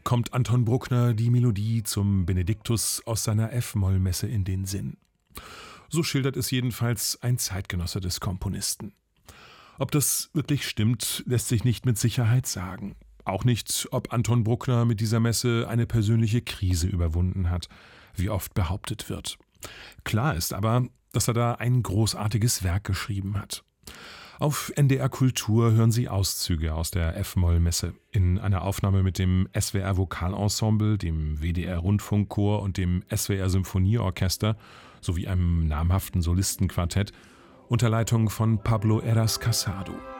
kommt Anton Bruckner die Melodie zum Benediktus aus seiner F-Moll-Messe in den Sinn. So schildert es jedenfalls ein Zeitgenosse des Komponisten. Ob das wirklich stimmt, lässt sich nicht mit Sicherheit sagen. Auch nicht, ob Anton Bruckner mit dieser Messe eine persönliche Krise überwunden hat, wie oft behauptet wird. Klar ist aber, dass er da ein großartiges Werk geschrieben hat. Auf NDR Kultur hören Sie Auszüge aus der F-Moll-Messe in einer Aufnahme mit dem SWR Vokalensemble, dem WDR Rundfunkchor und dem SWR Symphonieorchester sowie einem namhaften Solistenquartett unter Leitung von Pablo Heras Casado.